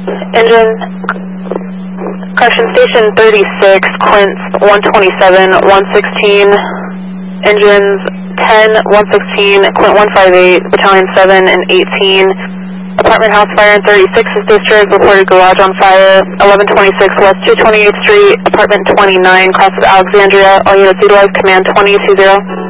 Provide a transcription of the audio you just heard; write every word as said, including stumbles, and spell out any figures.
Engine, correction, station thirty-six, Quince one twenty-seven, one sixteen, engines ten, one sixteen, Quint one fifty-eight, Battalion seven and eighteen. Apartment house fire in thirty-sixth District, reported garage on fire, eleven twenty-six West two twenty-eighth Street, apartment twenty-nine, cross of Alexandria. All units utilize command twenty two zero.